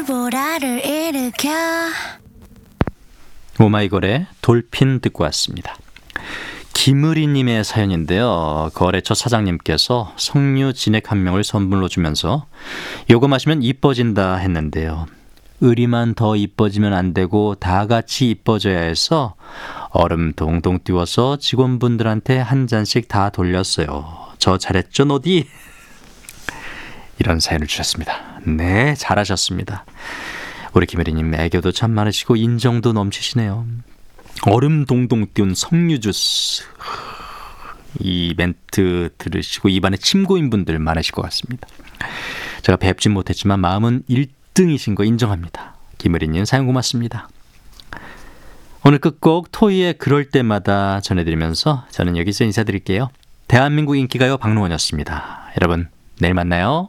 물보라를 일으켜. 오마이걸의 돌핀 듣고 왔습니다. 김의리님의 사연인데요. 거래처 사장님께서 석류 진액 한 명을 선물로 주면서 요거 마시면 이뻐진다 했는데요. 의리만 더 이뻐지면 안 되고 다 같이 이뻐져야 해서 얼음 동동 띄워서 직원분들한테 한 잔씩 다 돌렸어요. 저 잘했죠, 노디? 이런 사연을 주셨습니다. 네, 잘하셨습니다. 우리 김혜리님 애교도 참 많으시고 인정도 넘치시네요. 얼음 동동 띄운 석류 주스. 이 멘트 들으시고 입안에 침 고인 분들 많으실 것 같습니다. 제가 뵙진 못했지만 마음은 1등이신 거 인정합니다. 김혜리님 사연 고맙습니다. 오늘 끝곡 토이의 그럴 때마다 전해드리면서 저는 여기서 인사드릴게요. 대한민국 인기가요 박노원이었습니다. 여러분 내일 만나요.